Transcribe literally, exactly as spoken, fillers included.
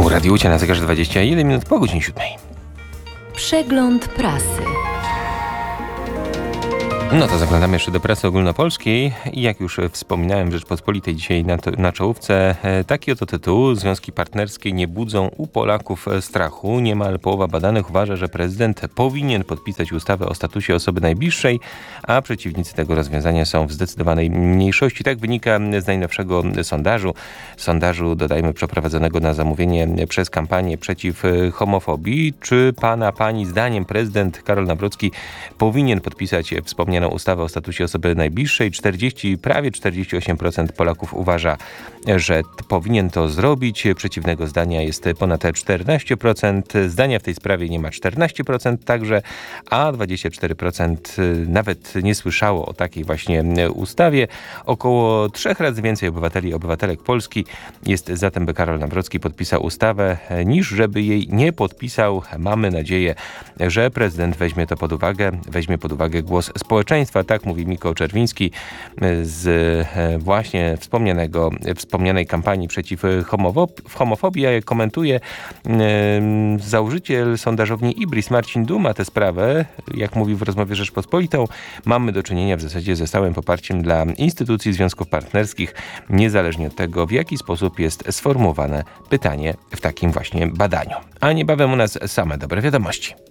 Tu Radio Łucja na zegarze dwadzieścia jeden minut po godzinie siódmej. Przegląd prasy. No to zaglądamy jeszcze do prasy ogólnopolskiej i jak już wspominałem w Rzeczpospolitej dzisiaj na, to, na czołówce, taki oto tytuł: Związki partnerskie nie budzą u Polaków strachu. Niemal połowa badanych uważa, że prezydent powinien podpisać ustawę o statusie osoby najbliższej, a przeciwnicy tego rozwiązania są w zdecydowanej mniejszości. Tak wynika z najnowszego sondażu. Sondażu, dodajmy, przeprowadzonego na zamówienie przez kampanię przeciw homofobii. Czy pana, pani zdaniem prezydent Karol Nawrocki powinien podpisać wspomnianą ustawę o statusie osoby najbliższej? czterdzieści, prawie czterdzieści osiem procent Polaków uważa, że t- powinien to zrobić. Przeciwnego zdania jest ponad czternaście procent. Zdania w tej sprawie nie ma czternaście procent także, a dwadzieścia cztery procent nawet nie słyszało o takiej właśnie ustawie. Około trzech razy więcej obywateli i obywatelek Polski jest za tym, by Karol Nawrocki podpisał ustawę, niż żeby jej nie podpisał. Mamy nadzieję, że prezydent weźmie to pod uwagę, weźmie pod uwagę głos społeczeństwa. Tak mówi Mikołaj Czerwiński z właśnie wspomnianego, wspomnianej kampanii przeciw homofobii. Komentuje założyciel sondażowni Ibris Marcin Duma tę sprawę. Jak mówi w rozmowie z Rzeczpospolitą, mamy do czynienia w zasadzie ze stałym poparciem dla instytucji związków partnerskich, niezależnie od tego, w jaki sposób jest sformułowane pytanie w takim właśnie badaniu. A niebawem u nas same dobre wiadomości.